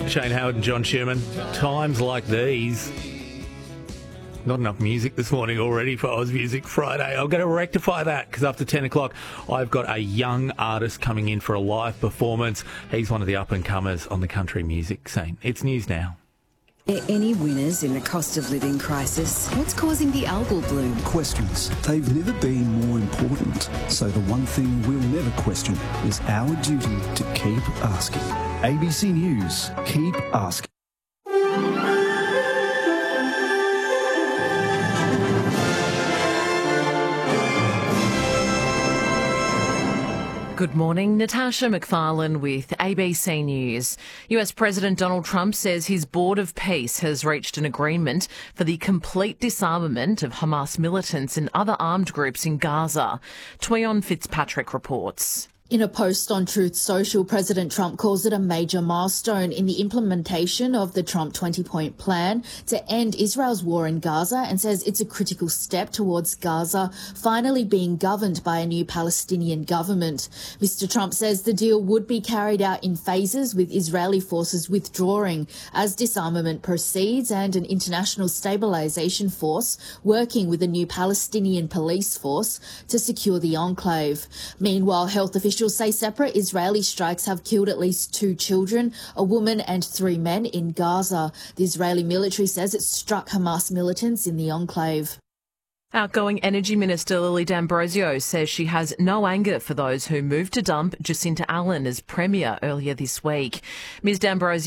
Shane Howard and John Sherman. Times like these. Not enough music this morning already for Oz Music Friday. I'm going to rectify that because after 10 o'clock, I've got a young artist coming in for a live performance. He's one of the up-and-comers on the country music scene. It's news now. Are there any winners in the cost of living crisis? What's causing the algal bloom? Questions. They've never been more important. So the one thing we'll never question is our duty to keep asking. ABC News. Keep asking. Good morning, Natasha McFarlane with ABC News. US President Donald Trump says his Board of Peace has reached an agreement for the complete disarmament of Hamas militants and other armed groups in Gaza. Tweon Fitzpatrick reports. In a post on Truth Social, President Trump calls it a major milestone in the implementation of the Trump 20-point plan to end Israel's war in Gaza and says it's a critical step towards Gaza finally being governed by a new Palestinian government. Mr. Trump says the deal would be carried out in phases with Israeli forces withdrawing as disarmament proceeds and an international stabilization force working with a new Palestinian police force to secure the enclave. Meanwhile, health officials say separate Israeli strikes have killed at least 2 children, a woman and 3 men in Gaza. The Israeli military says it struck Hamas militants in the enclave. Outgoing Energy Minister Lily D'Ambrosio says she has no anger for those who moved to dump Jacinta Allen as Premier earlier this week. Ms D'Ambrosio